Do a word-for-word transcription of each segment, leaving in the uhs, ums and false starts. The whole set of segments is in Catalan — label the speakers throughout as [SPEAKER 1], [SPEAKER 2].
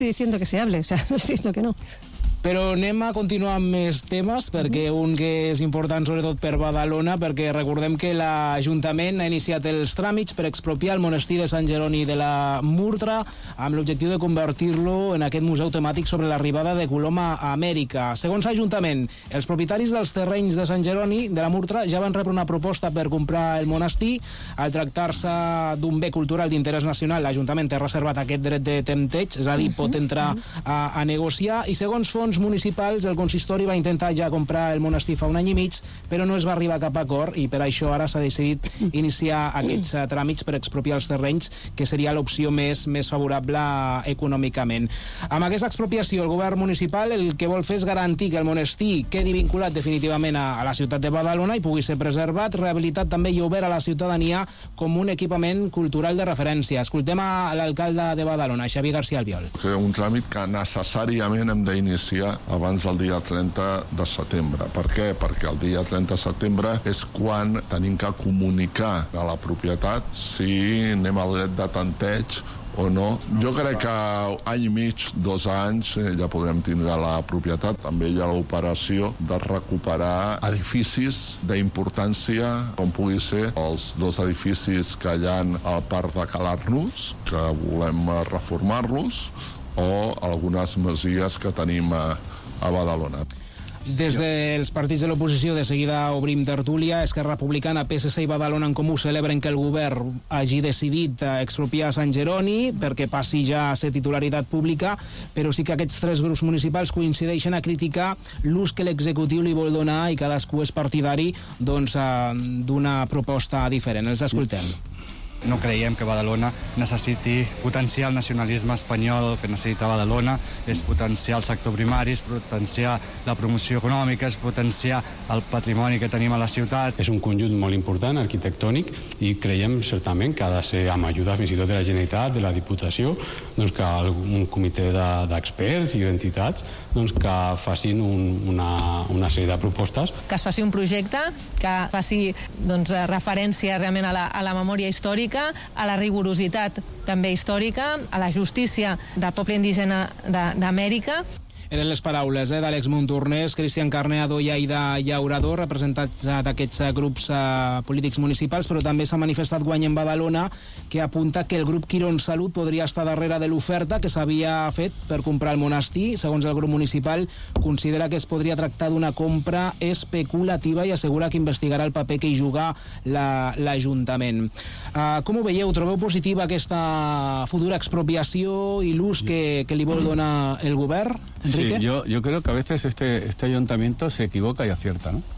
[SPEAKER 1] diciendo que se hable, o sea, no estoy diciendo que no.
[SPEAKER 2] Però anem a continuar amb més temes, perquè un que és important sobretot per Badalona, perquè recordem que l'Ajuntament ha iniciat els tràmits per expropiar el monestir de Sant Jeroni de la Murtra amb l'objectiu de convertir-lo en aquest museu temàtic sobre l'arribada de Colom a Amèrica. Segons l'Ajuntament, els propietaris dels terrenys de Sant Jeroni de la Murtra ja van rebre una proposta per comprar el monestir. Al tractar-se d'un bé cultural d'interès nacional, l'Ajuntament té reservat aquest dret de tempteig, és a dir, pot entrar a, a negociar, i segons fons municipals, el consistori va intentar ja comprar el monestir fa un any i mig, però no es va arribar a cap acord, i per això ara s'ha decidit iniciar aquests uh, tràmits per expropiar els terrenys, que seria l'opció més, més favorable econòmicament. Amb aquesta expropiació, el govern municipal el que vol fer és garantir que el monestir quedi vinculat definitivament a, a la ciutat de Badalona i pugui ser preservat, rehabilitat també i obert a la ciutadania com un equipament cultural de referència. Escoltem a l'alcalde de Badalona, Xavier García Albiol.
[SPEAKER 3] Un tràmit que necessàriament hem d'iniciar abans del dia trenta de setembre. Per què? Perquè el dia trenta de setembre és quan tenim que comunicar a la propietat si anem al dret de tanteig o no. Jo crec que any i mig, dos anys, ja podrem tindre la propietat. També hi ha l'operació de recuperar edificis d'importància, com pugui ser els dos edificis que hi ha al parc de Calarnús, que volem reformar-los, o algunes masies que tenim a, a Badalona.
[SPEAKER 2] Des dels partits de l'oposició de seguida obrim tertúlia. Esquerra Republicana, P S C i Badalona en Comú celebren que el govern hagi decidit expropiar Sant Jeroni perquè passi ja a ser titularitat pública, però sí que aquests tres grups municipals coincideixen a criticar l'ús que l'executiu li vol donar, i cadascú és partidari doncs, d'una proposta diferent. Els escoltem.
[SPEAKER 4] No creiem que Badalona necessiti potenciar el nacionalisme espanyol que necessita Badalona, és potenciar el sector primari, és potenciar la promoció econòmica, és potenciar el patrimoni que tenim a la ciutat.
[SPEAKER 5] És un conjunt molt important, arquitectònic, i creiem certament que ha de ser amb ajuda fins i tot de la Generalitat, de la Diputació, doncs que un comitè d'experts i d'entitats doncs que facin un, una, una sèrie de propostes.
[SPEAKER 1] Que es faci un projecte que faci doncs, referència realment a la, a la memòria històrica, a la rigorositat també històrica, a la justícia del poble indígena d'Amèrica.
[SPEAKER 2] Eren les paraules eh, d'Àlex Montornès, Cristian Carneado i Aida Llaurador, representats eh, d'aquests eh, grups eh, polítics municipals, però també s'ha manifestat Guany en Badalona, que apunta que el grup Quirón Salut podria estar darrere de l'oferta que s'havia fet per comprar el monestir. Segons el grup municipal, considera que es podria tractar d'una compra especulativa i assegura que investigarà el paper que hi juga l'Ajuntament. La, uh, com ho veieu? Trobeu positiva aquesta futura expropiació i l'ús que, que li vol donar el govern?
[SPEAKER 5] Sí, yo, yo creo que a veces este, este ayuntamiento se equivoca y acierta, ¿no?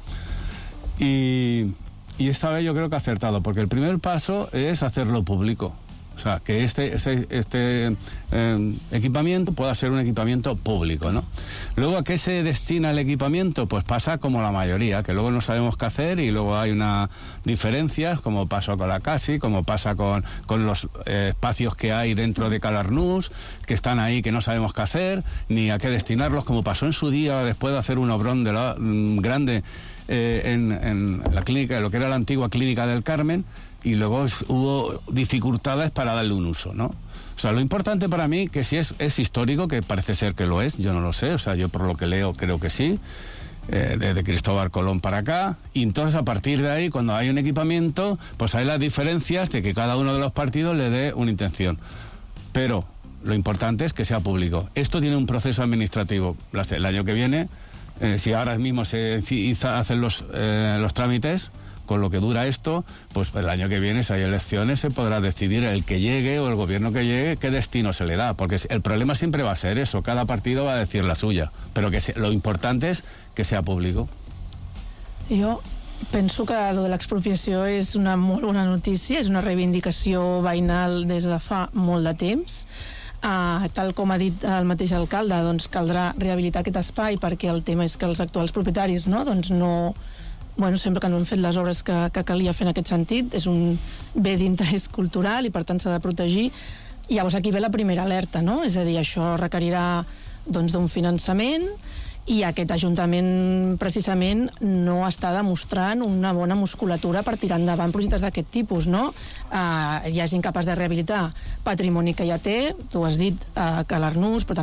[SPEAKER 5] Y, y esta vez yo creo que ha acertado, porque el primer paso es hacerlo público. O sea, que este, este, este eh, equipamiento pueda ser un equipamiento público, ¿no? Luego, ¿a qué se destina el equipamiento? Pues pasa como la mayoría, que luego no sabemos qué hacer y luego hay unas diferencias, como pasó con la Casi, como pasa con, con los eh, espacios que hay dentro de Calarnús, que están ahí, que no sabemos qué hacer, ni a qué destinarlos, como pasó en su día después de hacer un obrón de la, mm, grande eh, en, en la clínica, lo que era la antigua Clínica del Carmen, y luego es, hubo dificultades para darle un uso, ¿no? O sea, lo importante para mí, que si es, es histórico, que parece ser que lo es, yo no lo sé, o sea, yo por lo que leo creo que sí, eh, desde Cristóbal Colón para acá, y entonces a partir de ahí, cuando hay un equipamiento, pues hay las diferencias de que cada uno de los partidos le dé una intención. Pero lo importante es que sea público. Esto tiene un proceso administrativo. El año que viene, eh, si ahora mismo se hacen los, eh, los trámites, con lo que dura esto, pues el año que viene, si hay elecciones, se podrá decidir el que llegue o el gobierno que llegue qué destino se le da, porque el problema siempre va a ser eso, cada partido va a decir la suya, pero que se, lo importante es que sea público.
[SPEAKER 6] Jo penso que lo de l'expropiació és una molt bona notícia, és una reivindicació veïnal des de fa molt de temps. Uh, tal com ha dit el mateix alcalde, doncs caldrà rehabilitar aquest espai, perquè el tema és que els actuals propietaris no, doncs no bueno, sempre que no han fet les obres que, que calia fer en aquest sentit, és un bé d'interès cultural i per tant s'ha de protegir. Llavors aquí ve la primera alerta, no? És a dir, això requerirà doncs d'un finançament i aquest Ajuntament precisament no està demostrant una bona musculatura per tirar endavant projectes d'aquest tipus, no? Uh, ja és incapaç de rehabilitar patrimoni que ja té, tu has dit uh, que l'Arnús, però també